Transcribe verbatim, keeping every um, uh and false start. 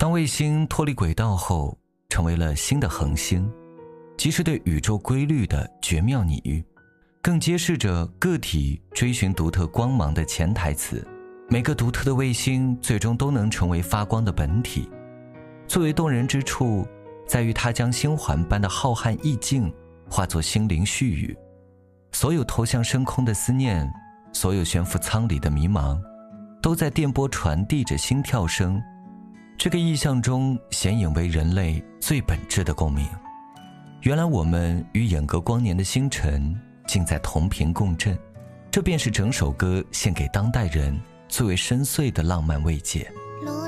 当卫星脱离轨道后，成为了新的恒星，既是对宇宙规律的绝妙拟喻，更揭示着个体追寻独特光芒的潜台词。每个独特的卫星最终都能成为发光的本体。最为动人之处在于它将星环般的浩瀚意境化作心灵絮语，所有投向深空的思念，所有悬浮舱里的迷茫，都在电波传递着心跳声。这个意象中显影为人类最本质的共鸣。原来我们与远隔光年的星辰竟在同频共振，这便是整首歌献给当代人最为深邃的浪漫慰藉。